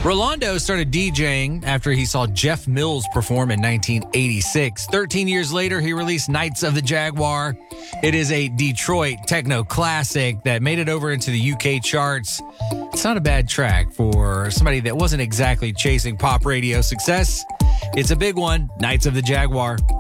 Rolando started DJing after he saw Jeff Mills perform in 1986. 13 years later, he released Knights of the Jaguar. It is a Detroit techno classic that made it over into the UK charts. It's not a bad track for somebody that wasn't exactly chasing pop radio success. It's a big one, Knights of the Jaguar.